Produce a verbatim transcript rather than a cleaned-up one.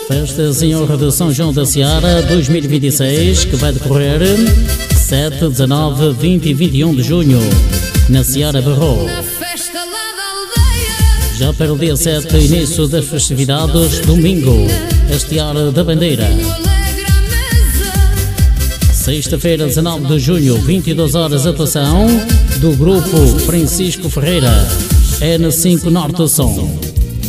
Festas em honra de São João da Seara dois mil e vinte e seis, que vai decorrer sete, dezanove, vinte e vinte e um de junho, na Seara Barro. Já para o dia sete, início das festividades, domingo, Estiar da Bandeira. Sexta-feira, dezanove de junho, vinte e duas horas, atuação do grupo Francisco Ferreira, N cinco Norte Som.